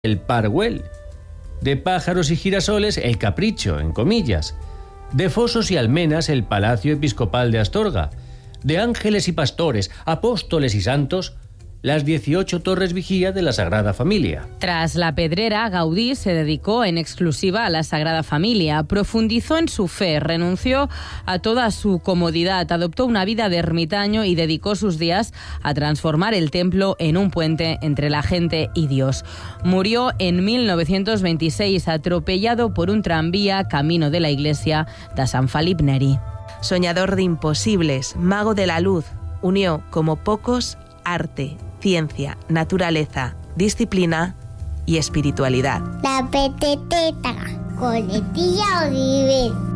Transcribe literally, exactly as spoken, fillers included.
el Parwell. De pájaros y girasoles, el Capricho, en comillas. De fosos y almenas, el Palacio Episcopal de Astorga. De ángeles y pastores, apóstoles y santos, las dieciocho torres vigía de la Sagrada Familia. Tras La Pedrera, Gaudí se dedicó en exclusiva a la Sagrada Familia. Profundizó en su fe, renunció a toda su comodidad, adoptó una vida de ermitaño y dedicó sus días a transformar el templo en un puente entre la gente y Dios. Murió en mil novecientos veintiséis atropellado por un tranvía camino de la iglesia de San Felip Neri. Soñador de imposibles, mago de la luz, unió como pocos arte, ciencia, naturaleza, disciplina y espiritualidad. La peteteta, coletilla Oliver.